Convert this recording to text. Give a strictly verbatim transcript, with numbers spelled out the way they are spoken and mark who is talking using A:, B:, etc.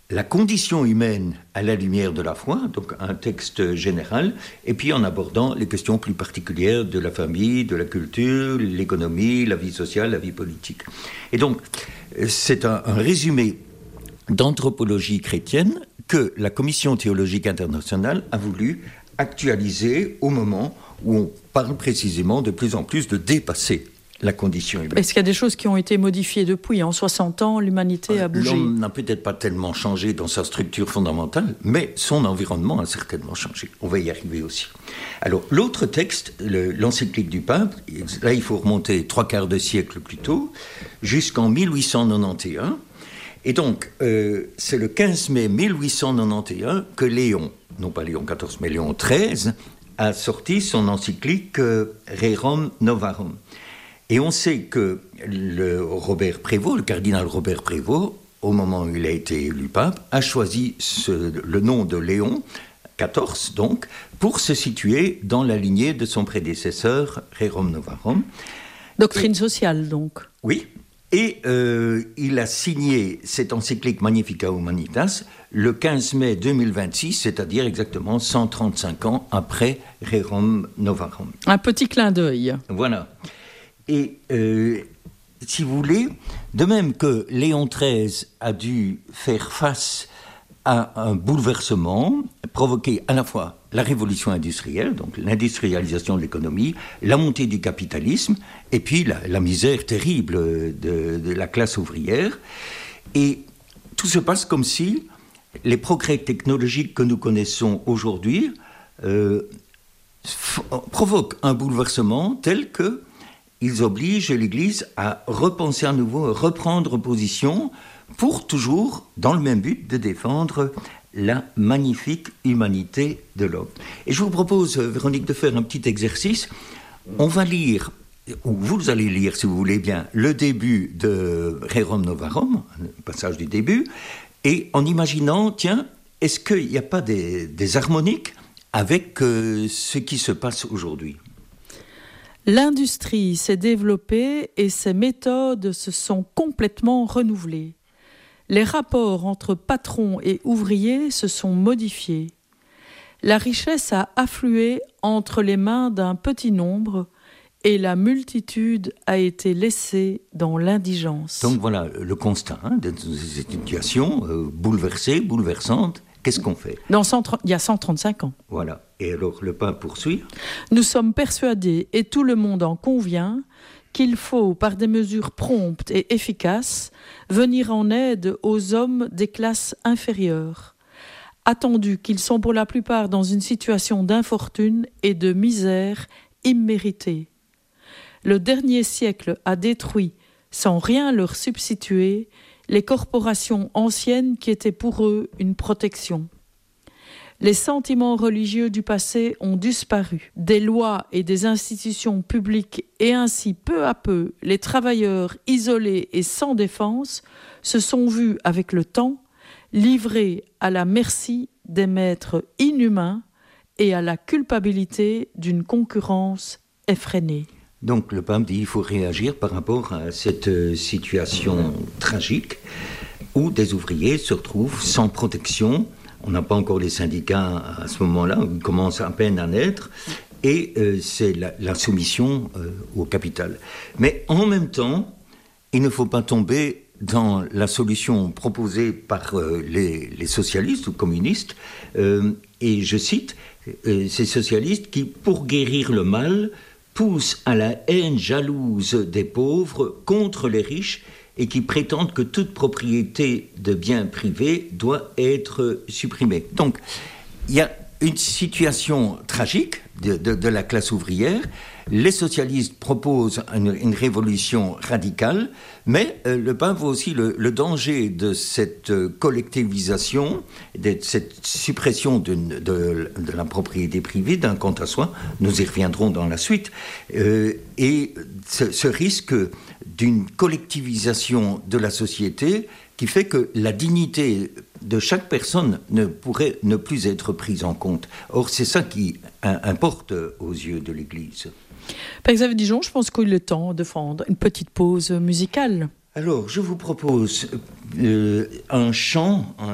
A: la condition humaine à la lumière de la foi, donc un texte général, et puis en abordant les questions plus particulières de la famille, de la culture, l'économie, la vie sociale, la vie politique. Et donc, c'est un, un résumé d'anthropologie chrétienne que la Commission théologique internationale a voulu actualiser au moment où on parle précisément de plus en plus de dépasser la condition humaine.
B: Est-ce qu'il y a des choses qui ont été modifiées depuis ? En soixante ans, l'humanité a bougé.
A: L'homme n'a peut-être pas tellement changé dans sa structure fondamentale, mais son environnement a certainement changé. On va y arriver aussi. Alors, l'autre texte, le, l'encyclique du pape, là, il faut remonter trois quarts de siècle plus tôt, jusqu'en dix-huit cent quatre-vingt-onze. Et donc, euh, c'est le quinze mai mille huit cent quatre-vingt-onze que Léon, non pas Léon quatorze, mais Léon treize, a sorti son encyclique euh, Rerum Novarum. Et on sait que le Robert Prévost, le cardinal Robert Prévost, au moment où il a été élu pape, a choisi ce, le nom de Léon quatorze, donc, pour se situer dans la lignée de son prédécesseur, Rerum Novarum.
B: Doctrine et, sociale, donc.
A: Oui, et euh, il a signé cette encyclique Magnificat Humanitas le quinze mai deux mille vingt-six, c'est-à-dire exactement cent trente-cinq ans après Rerum Novarum.
B: Un petit clin d'œil.
A: Voilà. Et euh, si vous voulez, de même que Léon treize a dû faire face à un bouleversement provoqué à la fois la révolution industrielle, donc l'industrialisation de l'économie, la montée du capitalisme, et puis la, la misère terrible de, de la classe ouvrière. Et tout se passe comme si les progrès technologiques que nous connaissons aujourd'hui euh, f- provoquent un bouleversement tel que ils obligent l'Église à repenser à nouveau, à reprendre position pour toujours, dans le même but, de défendre la magnifique humanité de l'homme. Et je vous propose, Véronique, de faire un petit exercice. On va lire, ou vous allez lire, si vous voulez bien, le début de Rerum Novarum, le passage du début, et en imaginant, tiens, est-ce qu'il n'y a pas des, des harmoniques avec euh, ce qui se passe aujourd'hui ?
B: L'industrie s'est développée et ses méthodes se sont complètement renouvelées. Les rapports entre patrons et ouvriers se sont modifiés. La richesse a afflué entre les mains d'un petit nombre et la multitude a été laissée dans l'indigence.
A: Donc voilà le constat hein, de cette situation euh, bouleversée, bouleversante. Qu'est-ce qu'on fait ?
B: Dans cent trente, il y a cent trente-cinq ans.
A: Voilà. Et alors le pape poursuit ?
B: Nous sommes persuadés, et tout le monde en convient, qu'il faut, par des mesures promptes et efficaces, venir en aide aux hommes des classes inférieures, attendu qu'ils sont pour la plupart dans une situation d'infortune et de misère imméritée. Le dernier siècle a détruit, sans rien leur substituer, les corporations anciennes qui étaient pour eux une protection. Les sentiments religieux du passé ont disparu. Des lois et des institutions publiques et ainsi peu à peu les travailleurs isolés et sans défense se sont vus avec le temps livrés à la merci des maîtres inhumains et à la culpabilité d'une concurrence effrénée.
A: Donc le pape dit qu'il faut réagir par rapport à cette situation tragique où des ouvriers se retrouvent sans protection. On n'a pas encore les syndicats à ce moment-là, ils commencent à peine à naître, et euh, c'est la, la soumission euh, au capital. Mais en même temps, il ne faut pas tomber dans la solution proposée par euh, les, les socialistes ou communistes, euh, et je cite, euh, ces socialistes qui, pour guérir le mal, poussent à la haine jalouse des pauvres contre les riches et qui prétendent que toute propriété de biens privés doit être supprimée. Donc, il y a une situation tragique de, de, de la classe ouvrière. Les socialistes proposent une, une révolution radicale, mais euh, le pape voit aussi le, le danger de cette collectivisation, de cette suppression de, de, de la propriété privée d'un quant à soi. Nous y reviendrons dans la suite. Euh, et ce, ce risque d'une collectivisation de la société qui fait que la dignité de chaque personne ne pourrait ne plus être prise en compte. Or, c'est ça qui importe aux yeux de l'Église.
B: Père Xavier Dijon, je pense qu'il est temps de prendre une petite pause musicale.
A: Alors, je vous propose euh, un chant, un